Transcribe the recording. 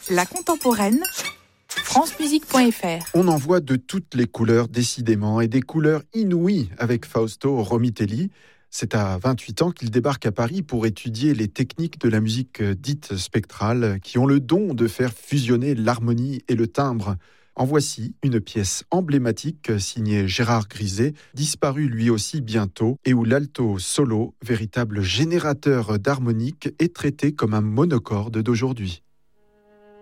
La contemporaine, francemusique.fr. On en voit de toutes les couleurs, décidément, et des couleurs inouïes avec Fausto Romitelli. C'est à 28 ans qu'il débarque à Paris pour étudier les techniques de la musique dite spectrale qui ont le don de faire fusionner l'harmonie et le timbre. En voici une pièce emblématique signée Gérard Griset, disparu lui aussi bientôt, et où l'alto solo, véritable générateur d'harmonique, est traité comme un monocorde d'aujourd'hui.